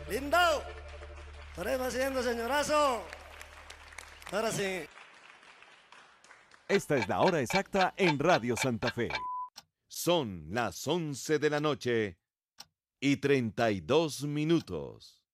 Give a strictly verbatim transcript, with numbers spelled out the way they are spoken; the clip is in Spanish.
Lindo. Estaremos haciendo, señorazo. Ahora sí. Esta es la hora exacta en Radio Santa Fe. Son las once de la noche y treinta y dos minutos.